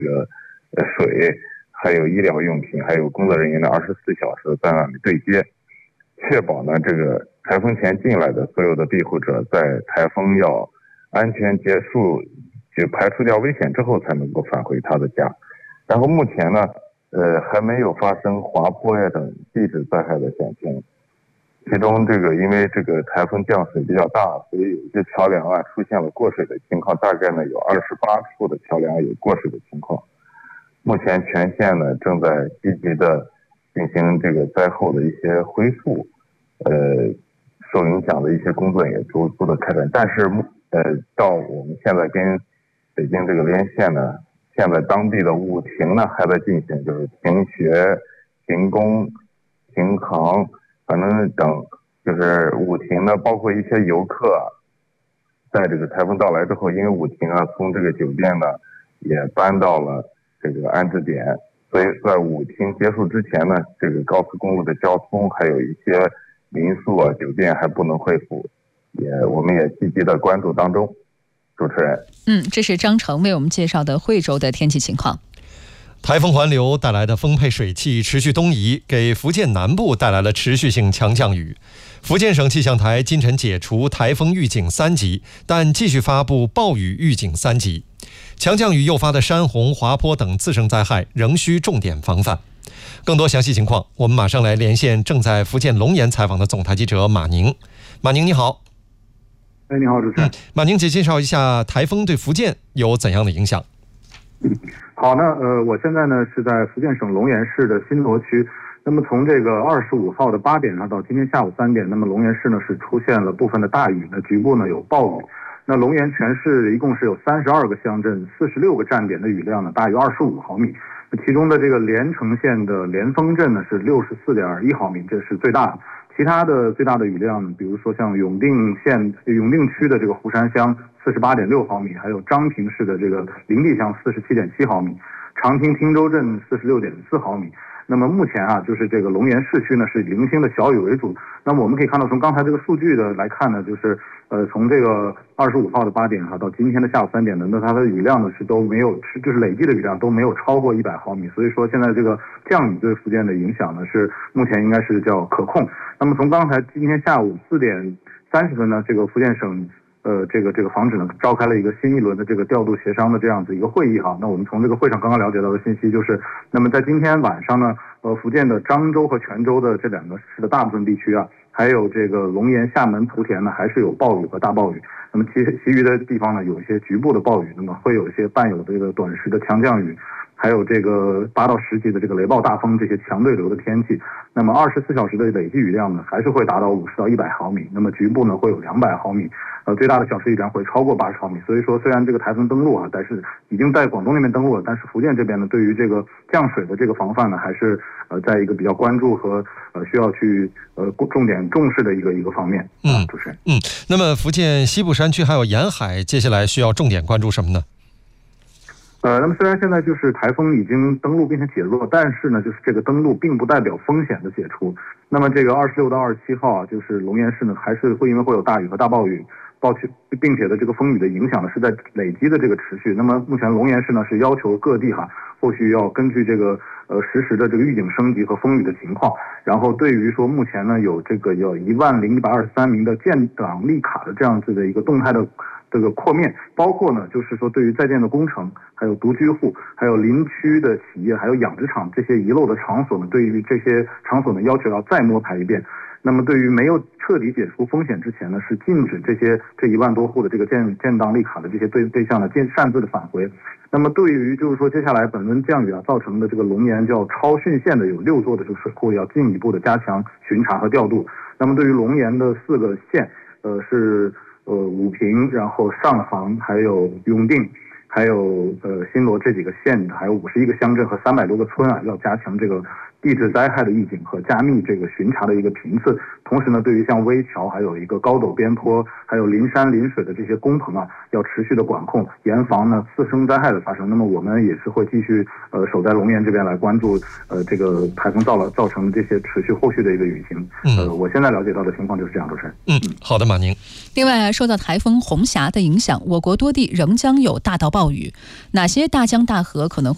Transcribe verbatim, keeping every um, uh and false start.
呃水，还有医疗用品，还有工作人员的二十四小时在那里对接，确保呢这个台风前进来的所有的庇护者在台风要安全结束，就排除掉危险之后才能够返回他的家。然后目前呢，呃还没有发生滑坡呀等地质灾害的险情。其中这个因为这个台风降水比较大，所以有一些桥梁啊出现了过水的情况，大概呢有二十八处的桥梁有过水的情况。目前全县呢正在积极的进行这个灾后的一些恢复，呃，受影响的一些工作也逐步的开展。但是呃，到我们现在跟北京这个连线呢，现在当地的务停呢还在进行，就是停学、停工、停航。反正等就是武亭呢，包括一些游客，在这个台风到来之后，因为武亭啊从这个酒店呢也搬到了这个安置点，所以在武亭结束之前呢，这个高速公路的交通还有一些民宿啊酒店还不能恢复，也我们也积极的关注当中。主持人， 嗯，这是张成为我们介绍的惠州的天气情况。 台风环流带来的丰沛水汽持续东移，给福建南部带来了持续性强降雨。福建省气象台今晨解除台风预警三级，但继续发布暴雨预警三级。强降雨诱发的山洪、滑坡等自生灾害仍需重点防范。更多详细情况，我们马上来连线正在福建龙岩采访的总台记者马宁。马宁你好。 哎，你好，主持人。 嗯、马宁，请介绍一下台风对福建有怎样的影响？ 嗯，好，那呃，我现在呢是在福建省龙岩市的新罗区。那么从这个二十五号的八点呢到今天下午三点，那么龙岩市呢是出现了部分的大雨，那局部呢有暴雨。那龙岩全市一共是有三十二个乡镇、四十六个站点的雨量呢大于二十五毫米。其中的这个连城县的连丰镇呢是六十四点一毫米，这是最大的。其他的最大的雨量呢，比如说像永定县永定区的这个湖山乡四十八点六毫米，还有彰平市的这个灵璧乡四十七点七毫米，长汀汀州镇四十六点四毫米。那么目前啊，就是这个龙岩市区呢是零星的小雨为主。那么我们可以看到，从刚才这个数据的来看呢，就是呃从这个二十五号的八点哈到今天的下午三点呢，那它的雨量呢是都没有，就是累计的雨量都没有超过一百毫米。所以说现在这个降雨对福建的影响呢是目前应该是叫可控。那么从刚才今天下午四点三十分呢，这个福建省。呃，这个这个防止呢，召开了一个新一轮的这个调度协商的这样子一个会议哈。那我们从这个会上刚刚了解到的信息就是，那么在今天晚上呢，呃，福建的漳州和泉州的这两个市的大部分地区啊，还有这个龙岩、厦门、莆田呢，还是有暴雨和大暴雨。那么其其余的地方呢，有一些局部的暴雨，那么会有一些伴有这个短时的强降雨。还有这个八到十级的这个雷暴大风这些强对流的天气，那么二十四小时的累计雨量呢，还是会达到五十到一百毫米，那么局部呢会有两百毫米，呃，最大的小时雨量会超过八十毫米。所以说，虽然这个台风登陆啊，但是已经在广东那边登陆了，但是福建这边呢，对于这个降水的这个防范呢，还是呃在一个比较关注和呃需要去呃重点重视的一个一个方面。 嗯， 主持人。 嗯，那么福建西部山区还有沿海，接下来需要重点关注什么呢？ 呃，那么虽然现在就是台风已经登陆并且解弱，但是呢，就是这个登陆并不代表风险的解除。那么这个二十六到二十七号啊，就是龙岩市呢，还是会因为会有大雨和大暴雨，暴去并且的这个风雨的影响呢是在累积的这个持续。那么目前龙岩市呢是要求各地哈，后续要根据这个呃实时的这个预警升级和风雨的情况，然后对于说目前呢有这个有一万零一百二十三名的建档立卡的这样子的一个动态的。这个扩面包括呢，就是说对于在建的工程，还有独居户，还有林区的企业，还有养殖场这些遗漏的场所呢，对于这些场所呢要求要再摸排一遍。那么对于没有彻底解除风险之前呢，是禁止这些这一万多户的这个建建档立卡的这些对对象呢，建擅自的返回。那么对于就是说接下来本轮降雨啊造成的这个龙岩叫超汛县的有六座的这个水库要进一步的加强巡查和调度。那么对于龙岩的四个县，呃是。呃，武平，然后上杭，还有永定，还有呃新罗这几个县，还有五十一个乡镇和三百多个村啊，要加强这个地质灾害的预警和加密这个巡查的一个频次。同时呢，对于像危桥，还有一个高陡边坡，还有临山临水的这些工棚啊，要持续的管控，严防呢次生灾害的发生。那么我们也是会继续呃守在龙岩这边来关注呃这个台风造了造成的这些持续后续的一个雨情。呃，我现在了解到的情况就是这样，主持人。 嗯，好的，马宁。 另外，受到台风红霞的影响，我国多地仍将有大到暴雨。哪些大江大河可能会